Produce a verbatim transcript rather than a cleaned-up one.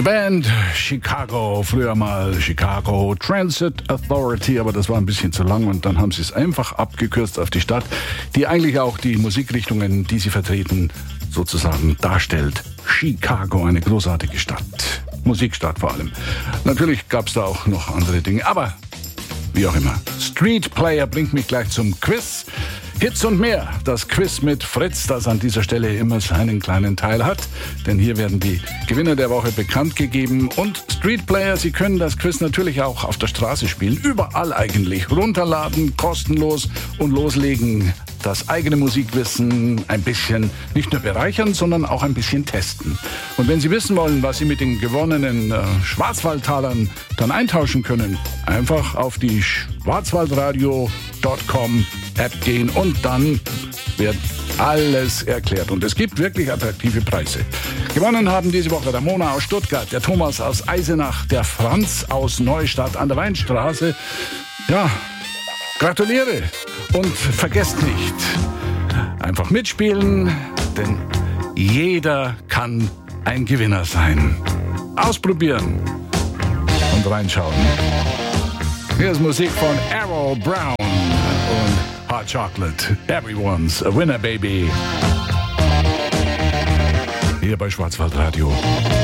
Band Chicago, früher mal Chicago Transit Authority, aber das war ein bisschen zu lang und dann haben sie es einfach abgekürzt auf die Stadt, die eigentlich auch die Musikrichtungen, die sie vertreten, sozusagen darstellt. Chicago, eine großartige Stadt. Musikstadt vor allem. Natürlich gab es da auch noch andere Dinge, aber wie auch immer. Street Player bringt mich gleich zum Quiz. Hits und mehr. Das Quiz mit Fritz, das an dieser Stelle immer seinen kleinen Teil hat. Denn hier werden die Gewinner der Woche bekannt gegeben. Und Street Player, Sie können das Quiz natürlich auch auf der Straße spielen. Überall eigentlich. Runterladen, kostenlos und loslegen. Das eigene Musikwissen ein bisschen nicht nur bereichern, sondern auch ein bisschen testen. Und wenn Sie wissen wollen, was Sie mit den gewonnenen äh, Schwarzwaldtalern dann eintauschen können, einfach auf die schwarzwaldradio Punkt com App gehen und dann wird alles erklärt. Und es gibt wirklich attraktive Preise. Gewonnen haben diese Woche der Mona aus Stuttgart, der Thomas aus Eisenach, der Franz aus Neustadt an der Weinstraße. Ja, gratuliere und vergesst nicht, einfach mitspielen, denn jeder kann ein Gewinner sein. Ausprobieren und reinschauen. Hier ist Musik von Errol Brown und Hot Chocolate. Everyone's a winner, baby. Hier bei Schwarzwaldradio.